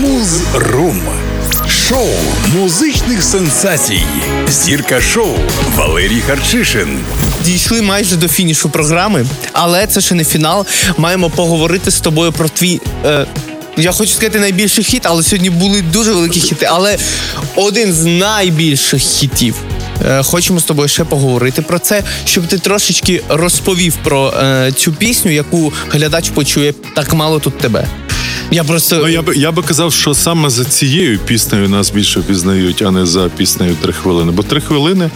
Муз-рум. Шоу музичних сенсацій. Зірка шоу Валерій Харчишин. Дійшли майже до фінішу програми, але це ще не фінал. Маємо поговорити з тобою про твій... Я хочу сказати найбільший хіт, але сьогодні були дуже великі хіти. Але один з найбільших хітів. Хочемо з тобою ще поговорити про це, щоб ти трошечки розповів про цю пісню, яку глядач почує «Так мало тут тебе». Я би казав, що саме за цією піснею нас більше пізнають, а не за піснею «3 хвилини». Бо «3 хвилини»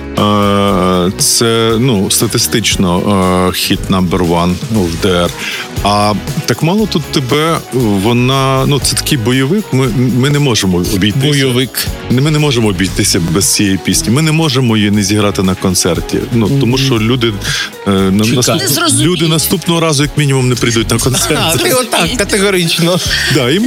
це, статистично хіт номер 1 в ДР. А «Так мало тут тебе», вона, це такий бойовик, ми не можемо обійтися. Бойовик. Ми не можемо обійтися без цієї пісні. Ми не можемо її не зіграти на концерті. Тому що люди наступного разу, як мінімум, не прийдуть на концерт. Ти отак, категорично. Да, і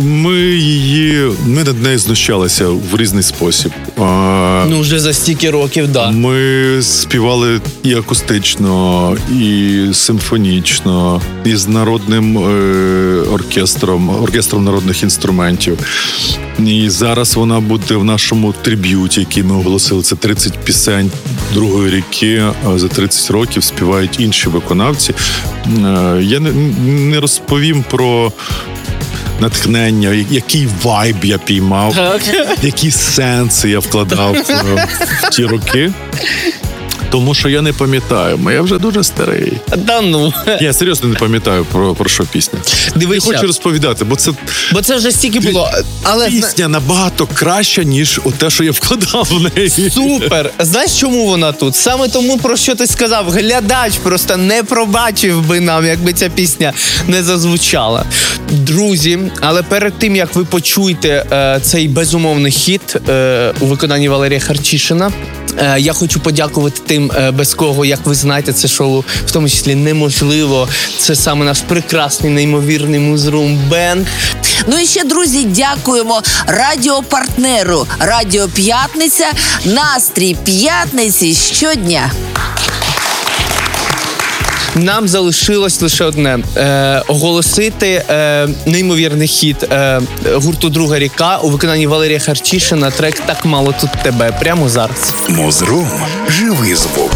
ми над нею знущалися в різний спосіб. Вже за стільки років, да. Ми співали і акустично, і симфонічно, і з народним оркестром народних інструментів. І зараз вона буде в нашому триб'юті, який ми оголосили. Це 30 пісень другої ріки за 30 років співають інші виконавці. Я не розповім про натхнення, який вайб я піймав, які сенси я вкладав в ті роки. Тому що я не пам'ятаю, я вже дуже старий. Я серйозно не пам'ятаю про що пісня. Дивися. Не хочу розповідати, бо це вже стільки було. Але пісня набагато краща, ніж те, що я вкладав в неї. Супер! Знаєш, чому вона тут? Саме тому, про що ти сказав. Глядач просто не пробачив би нам, якби ця пісня не зазвучала. Друзі, але перед тим, як ви почуєте цей безумовний хіт у виконанні Валерія Харчишина, я хочу подякувати тим, без кого, як ви знаєте, це шоу в тому числі неможливо. Це саме наш прекрасний, неймовірний Муз-рум бенд. І ще, друзі, дякуємо радіопартнеру Радіо П'ятниця. Настрій п'ятниці щодня. Нам залишилось лише одне – оголосити неймовірний хіт гурту «Друга ріка» у виконанні Валерія Харчишина, трек «Так мало тут тебе» прямо зараз. Муз-рум. Живий звук.